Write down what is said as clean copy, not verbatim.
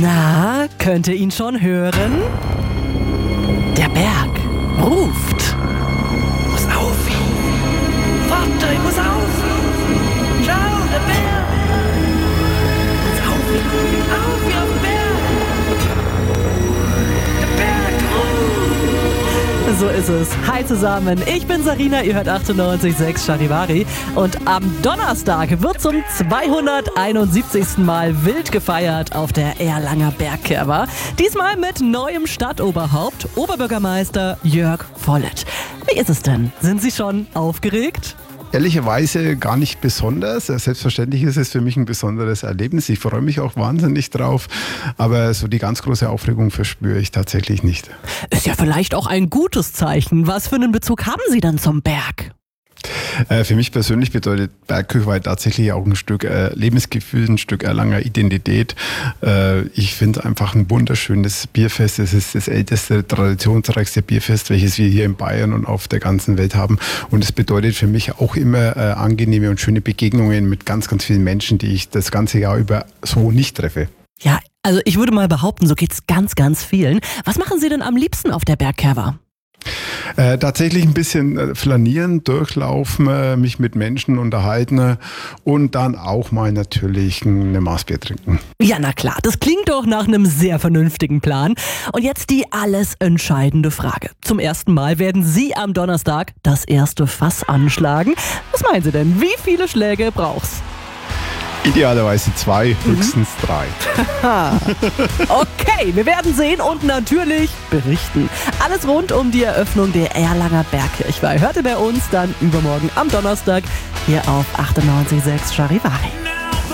Na, könnt ihr ihn schon hören? Der Berg ruft. Muss auf! Warte, ich muss auf! Schau, der Berg! Muss auf wie auf den Berg! Der Berg ruft! So ist es. Hi zusammen, ich bin Sarina, ihr hört 98.6 Charivari. Und am Donnerstag wird zum 271. Mal wild gefeiert auf der Erlanger Bergkerwa. Diesmal mit neuem Stadtoberhaupt, Oberbürgermeister Jörg Vollert. Wie ist es denn? Sind Sie schon aufgeregt? Ehrlicherweise gar nicht besonders. Selbstverständlich ist es für mich ein besonderes Erlebnis. Ich freue mich auch wahnsinnig drauf. Aber so die ganz große Aufregung verspüre ich tatsächlich nicht. Ist ja vielleicht auch ein gutes Zeichen. Was für einen Bezug haben Sie denn zum Berg? Für mich persönlich bedeutet Bergkirchweih tatsächlich auch ein Stück Lebensgefühl, ein Stück Erlanger Identität. Ich finde einfach ein wunderschönes Bierfest. Es ist das älteste, traditionsreichste Bierfest, welches wir hier in Bayern und auf der ganzen Welt haben. Und es bedeutet für mich auch immer angenehme und schöne Begegnungen mit ganz, ganz vielen Menschen, die ich das ganze Jahr über so nicht treffe. Ja, also ich würde mal behaupten, so geht's ganz, ganz vielen. Was machen Sie denn am liebsten auf der Bergkerwa? Tatsächlich ein bisschen flanieren, durchlaufen, mich mit Menschen unterhalten und dann auch mal natürlich eine Maßbier trinken. Ja, na klar, das klingt doch nach einem sehr vernünftigen Plan. Und jetzt die alles entscheidende Frage. Zum ersten Mal werden Sie am Donnerstag das erste Fass anschlagen. Was meinen Sie denn? Wie viele Schläge braucht's? Idealerweise 2, höchstens 3. Okay, wir werden sehen und natürlich berichten. Alles rund um die Eröffnung der Erlanger Bergkirchweih hört ihr bei uns dann übermorgen am Donnerstag hier auf 98.6 Charivari.